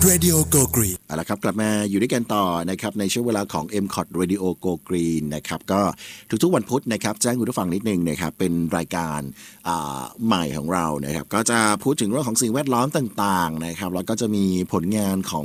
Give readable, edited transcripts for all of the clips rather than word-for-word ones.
Radio Go Green เอาละครับกลับมาอยู่ด้วยกันต่อนะครับในช่วงเวลาของ MCOT Radio Go Green นะครับก็ทุกๆวันพุธนะครับแจ้งคุณผู้ฟังนิดนึงนะครับเป็นรายการใหม่ของเรานะครับก็จะพูดถึงเรื่องของสิ่งแวดล้อมต่างๆนะครับแล้วก็จะมีผลงานของ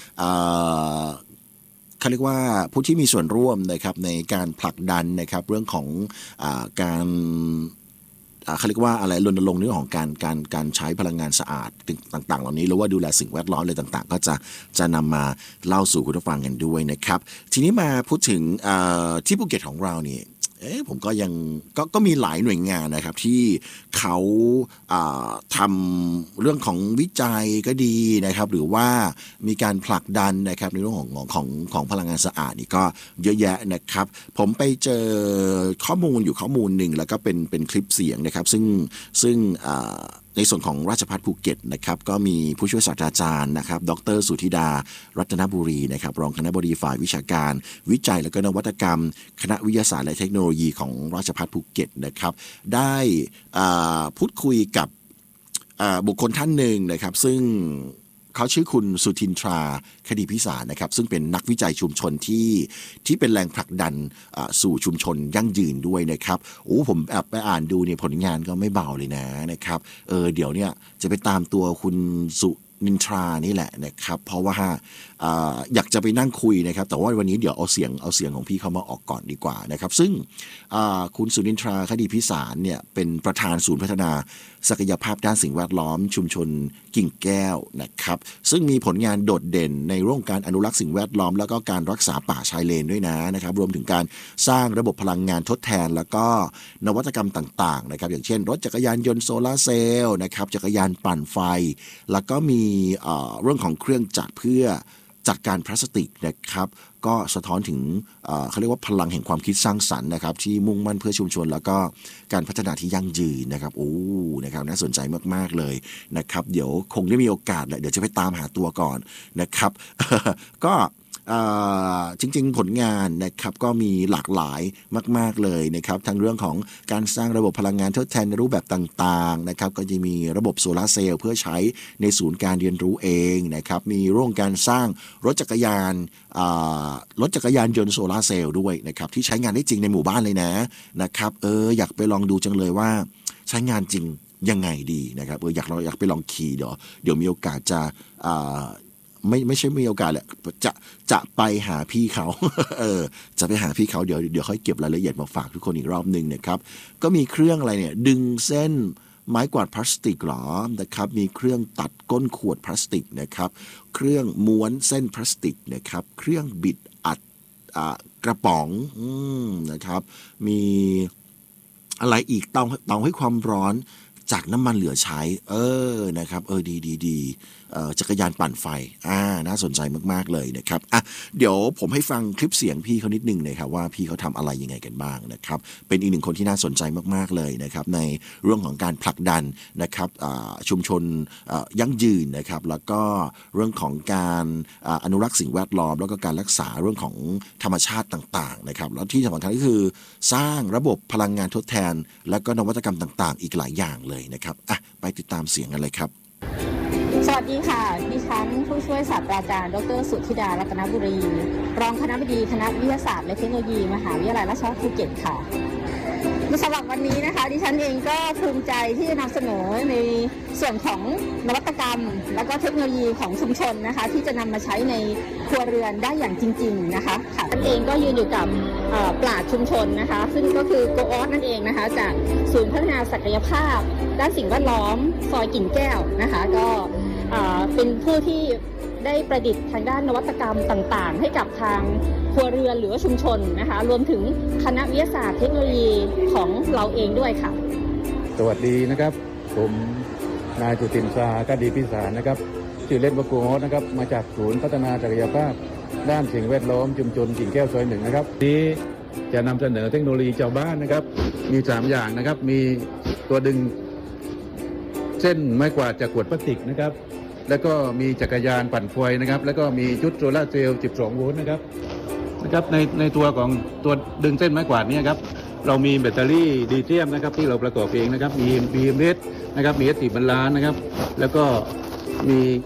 เขาเรียกว่าผู้ที่มีส่วนร่วมนะครับในการผลักดันนะครับเรื่องของการเขาเรียกว่าอะไรรณรงค์เรื่องของการใช้พลังงานสะอาดต่างๆเหล่านี้หรือว่าดูแลสิ่งแวดล้อมอะไรต่างๆก็จะนำมาเล่าสู่คุณผู้ฟังกันด้วยนะครับทีนี้มาพูดถึงที่ภูเก็ตของเราเนี่ยผมก็ยังก็มีหลายหน่วยงานนะครับที่เขาทำเรื่องของวิจัยก็ดีนะครับหรือว่ามีการผลักดันนะครับในเรื่องของพลังงานสะอาดนี่ก็เยอะแยะนะครับผมไปเจอข้อมูลอยู่ข้อมูลหนึ่งแล้วก็เป็นคลิปเสียงนะครับซึ่งในส่วนของราชภัฏภูเก็ตนะครับก็มีผู้ช่วยศาสตราจารย์นะครับดร.สุธิดารัตนบุรีนะครับรองคณบดีฝ่ายวิชาการวิจัยและก็นวัตกรรมคณะวิทยาศาสตร์และเทคโนโลยีของราชภัฏภูเก็ตนะครับได้พูดคุยกับบุคคลท่านหนึ่งนะครับซึ่งเขาชื่อคุณสุทินทราคดีพิสารนะครับซึ่งเป็นนักวิจัยชุมชนที่เป็นแรงผลักดันสู่ชุมชนยั่งยืนด้วยนะครับผมไปอ่านดูเนี่ยผลงานก็ไม่เบาเลยนะครับเดี๋ยวเนี่ยจะไปตามตัวคุณสุนินทรานี่แหละนะครับเพราะว่าอยากจะไปนั่งคุยนะครับแต่ว่าวันนี้เดี๋ยวเอาเสียงของพี่เขามาออกก่อนดีกว่านะครับซึ่งคุณสุนินทราคดีพิสารเนี่ยเป็นประธานศูนย์พัฒนาศักยภาพด้านสิ่งแวดล้อมชุมชนกิ่งแก้วนะครับซึ่งมีผลงานโดดเด่นในเรื่องการอนุรักษ์สิ่งแวดล้อมแล้วก็การรักษาป่าชายเลนด้วยนะครับรวมถึงการสร้างระบบพลังงานทดแทนแล้วก็นวัตกรรมต่างๆนะครับอย่างเช่นรถจักรยานยนต์โซลาร์เซลล์นะครับจักรยานปั่นไฟแล้วก็มีเรื่องของเครื่องจักรเพื่อจัดการพลาสติกนะครับก็สะท้อนถึงเขาเรียกว่าพลังแห่งความคิดสร้างสรรค์นะครับที่มุ่งมั่นเพื่อชุมชนแล้วก็การพัฒนาที่ยั่งยืนนะครับนะครับน่าสนใจมากๆเลยนะครับเดี๋ยวคงได้มีโอกาสแหละเดี๋ยวจะไปตามหาตัวก่อนนะครับ ก็จริงๆผลงานนะครับก็มีหลากหลายมากๆเลยนะครับทั้งเรื่องของการสร้างระบบพลังงานทดแทนในรูปแบบต่างๆนะครับก็จะมีระบบโซลาร์เซลล์เพื่อใช้ในศูนย์การเรียนรู้เองนะครับมีโรงการสร้างรถจักรยานยนต์โซลาร์เซลล์ด้วยนะครับที่ใช้งานได้จริงในหมู่บ้านเลยนะครับอยากไปลองดูจังเลยว่าใช้งานจริงยังไงดีนะครับอยากไปลองขี่เดี๋ยวมีโอกาสจะไม่ใช่มีโอกาสแหละจะไปหาพี่เขา จะไปหาพี่เขาเดี๋ยวค่อยเก็บรายละเอียดมาฝากทุกคนอีกรอบนึงนะครับก็มีเครื่องอะไรเนี่ยดึงเส้นไม้กวาดพลาสติกหรอนะครับมีเครื่องตัดก้นขวดพลาสติกนะครับเครื่องม้วนเส้นพลาสติกนะครับเครื่องบิดอัดกระป๋องนะครับมีอะไรอีกเตาให้ความร้อนจากน้ำมันเหลือใช้นะครับดีจักรยานปั่นไฟน่าสนใจมากๆเลยนะครับเดี๋ยวผมให้ฟังคลิปเสียงพี่เขานิดนึงนะครับว่าพี่เขาทำอะไรยังไงกันบ้างนะครับเป็นอีกหนึ่งคนที่น่าสนใจมากๆเลยนะครับในเรื่องของการผลักดันนะครับชุมชนยั่งยืนนะครับแล้วก็เรื่องของการอนุรักษ์สิ่งแวดล้อมแล้วก็การรักษาเรื่องของธรรมชาติต่างๆนะครับแล้วที่สำคัญก็คือสร้างระบบพลังงานทดแทนและก็นวัตกรรมต่างๆอีกหลายอย่างเลยนะครับไปติดตามเสียงกันเลยครับสวัสดีค่ะดิฉันผู้ช่วยศาสตราจารย์ดร.สุธิดารัตนบุรีรองคณบดีคณะวิทยาศาสตร์และเทคโนโลยีมหาวิทยาลัยราชภัฏภูเก็ตค่ะสำหรับวันนี้นะคะดิฉันเองก็ภูมิใจที่จะนำเสนอในส่วนของนวัตกรรมและก็เทคโนโลยีของชุมชนนะคะที่จะนำมาใช้ในครัวเรือนได้อย่างจริงๆนะคะค่ะดิฉันเองก็ยืนอยู่กับปราชญ์ชุมชนนะคะซึ่งก็คือโกออสนั่นเองนะคะจากศูนย์พัฒนาศักยภาพด้านสิ่งแวดล้อมซอยกิ่งแก้วนะคะก็เป็นผู้ที่ได้ประดิษฐ์ทางด้านนวัตกรรมต่างๆให้กับทางครัวเรือนหรือว่าชุมชนนะคะรวมถึงคณะวิทยาศาสตร์เทคโนโลยีของเราเองด้วยค่ะสวัสดีนะครับผมนายสุทินทราคดีพิสารนะครับชื่อเล่นว่าโกออสนะครับมาจากศูนย์พัฒนาศักยภาพด้านสิ่งแวดล้อมชุมชนกิ่งแก้วซอย 1นะครับนี้จะนำเสนอเทคโนโลยีชาวบ้านนะครับมี3อย่างนะครับมีตัวดึงเส้นไม้กวาดจากขวดพลาสติกนะครับแล้วก็มีจักรยานปั่นไฟนะครับแล้วก็มีชุดโซลาร์เซลล์12โวลต์นะครับในตัวของตัวดึงเส้นไม้กวาดนี้ครับเรามีแบตเตอรี่ลิเธียมนะครับที่เราประกอบเองนะครับมี BMS นะครับมี S10 บรรลานนะครับแล้วก็มี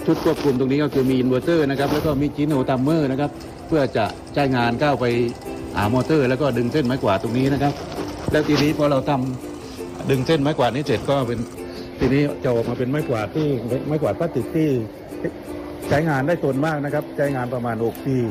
ชุดควบคุมตรงนี้ก็คือมีอินเวอร์เตอร์นะครับแล้วก็มีจีโนตัมเมอร์นะครับเพื่อจะใช้งานเข้าไปมอเตอร์แล้วก็ดึงเส้นไม้กวาดตรงนี้นะครับแล้วทีนี้พอเราทำดึงเส้นไม้กวาดนี้เสร็จก็เป็นทีนี้จะออกมาเป็นไม้กวาดพลาสติกที่ใช้งานได้ทนมากนะครับใช้งานประมาณ6 ปี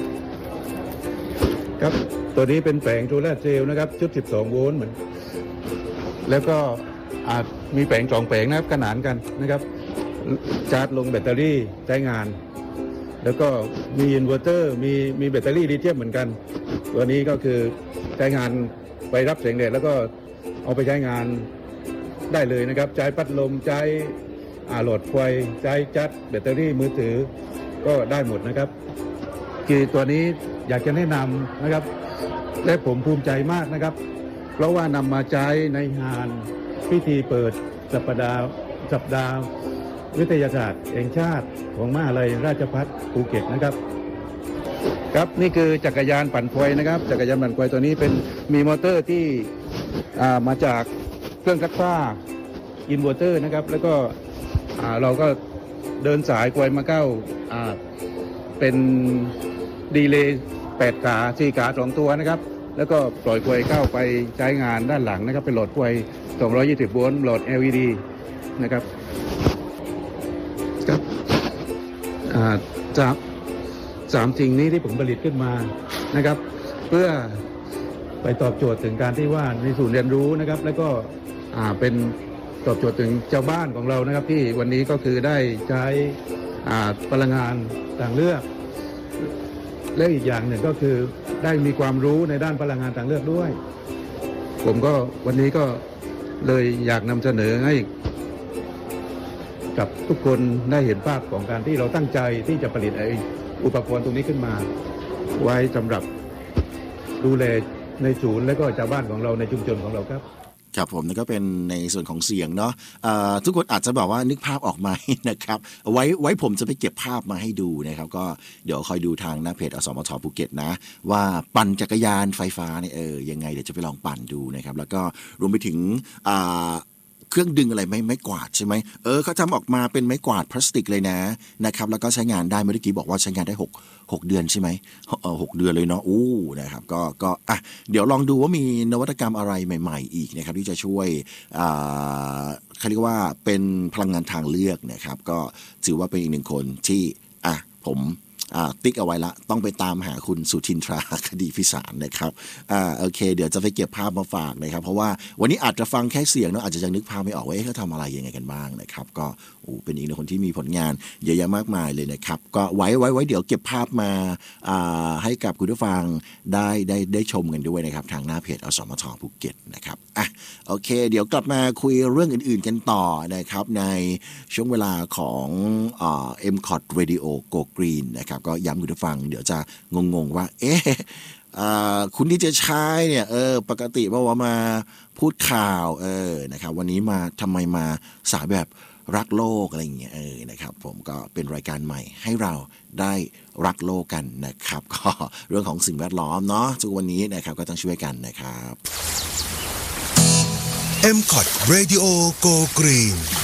ครับตัวนี้เป็นแผงโซลาร์เซลล์นะครับชุด12 โวลต์เหมือนแล้วก็อาจมีแผง2 แผงนะครับขนานกันนะครับชาร์จลงแบตเตอรี่ใช้งานแล้วก็มีอินเวอร์เตอร์มีแบตเตอรี่ลิเธียมเหมือนกันตัวนี้ก็คือใช้งานไปรับแสงแดดแล้วก็เอาไปใช้งานได้เลยนะครับใช้พัดลมใช้หลอดไฟใช้ชาร์จแบตเตอรี่มือถือก็ได้หมดนะครับคือตัวนี้อยากจะแนะนำนะครับและผมภูมิใจมากนะครับเพราะว่านำมาใช้ในงานพิธีเปิดสัปดาห์วิทยาศาสตร์แห่งชาติของมหาวิทยาลัยราชภัฏภูเก็ตนะครับครับนี่คือจักรยานปั่นไฟนะครับจักรยานปั่นไฟตัวนี้เป็นมีมอเตอร์ที่มาจากเครื่องซักผ้าอินเวอร์เตอร์นะครับแล้วก็เราก็เดินสายไฟมาเข้าเป็นดีเลย์8 ขา4 ขา2 ตัวนะครับแล้วก็ปล่อยไฟเข้าไปใช้งานด้านหลังนะครับเป็นหลอดไฟ220 โวลต์หลอด LED นะครับครับจาก3 สิ่งนี้ที่ผมผลิตขึ้นมานะครับเพื่อไปตอบโจทย์ถึงการที่ว่าในศูนย์เรียนรู้นะครับแล้วก็เป็นตอบโจทย์ถึงเจ้าบ้านของเรานะครับที่วันนี้ก็คือได้ใช้พลังงานทางเลือกและอีกอย่างหนึ่งก็คือได้มีความรู้ในด้านพลังงานทางเลือกด้วยผมก็วันนี้ก็เลยอยากนำเสนอให้กับทุกคนได้เห็นภาพของการที่เราตั้งใจที่จะผลิตอุปกรณ์ตรงนี้ขึ้นมาไว้สำหรับดูแลในศูนย์และก็ชาวบ้านของเราในชุมชนของเราครับครับผมนั่นก็เป็นในส่วนของเสียงเนาะทุกคนอาจจะแบบว่านึกภาพออกมานะครับไว้ผมจะไปเก็บภาพมาให้ดูนะครับก็เดี๋ยวคอยดูทางหน้าเพจอสมทภูเก็ตนะว่าปั่นจักรยานไฟฟ้าเนี่ยยังไงเดี๋ยวจะไปลองปั่นดูนะครับแล้วก็รวมไปถึงเครื่องดึงอะไรไม้กวาดใช่ไหมเขาทำออกมาเป็นไม้กวาดพลาสติกเลยนะครับแล้วก็ใช้งานได้เมื่อกี้บอกว่าใช้งานได้6 เดือนใช่ไหม6 เดือนเลยเนาะนะครับก็เดี๋ยวลองดูว่ามีนวัตกรรมอะไรใหม่ๆอีกนะครับที่จะช่วยเขาเรียกว่าเป็นพลังงานทางเลือกนะครับก็ถือว่าเป็นอีกหนึ่งคนที่ผมติ๊กเอาไว้ละต้องไปตามหาคุณสุทินทราคดีพิสารนะครับโอเคเดี๋ยวจะไปเก็บภาพมาฝากนะครับเพราะว่าวันนี้อาจจะฟังแค่เสียงเนาะอาจจะยังนึกภาพไม่ออกว่าเขาทำอะไรยังไงกันบ้างนะครับก็เป็นอีกหนึ่งคนที่มีผลงานเยอะแยะมากมายเลยนะครับก็ไว้เดี๋ยวเก็บภาพมาให้กับคุณผู้ฟังได้ชมกันด้วยนะครับทางหน้าเพจอสมทภูเก็ตนะครับโอเคเดี๋ยวกลับมาคุยเรื่องอื่นๆกันต่อนะครับในช่วงเวลาของMCOT Radio Go Green นะครับก็ย้ำคุณผู้ฟังเดี๋ยวจะงงว่าคุณที่จะใช้เนี่ยปกติว่ามาพูดข่าวนะครับวันนี้มาทำไมมาสายแบบรักโลกอะไรอย่างเงี้ยนะครับผมก็เป็นรายการใหม่ให้เราได้รักโลกกันนะครับก็เรื่องของสิ่งแวดล้อมเนาะทุกวันนี้นะครับก็ต้องช่วยกันนะครับ MCOT Radio Go Green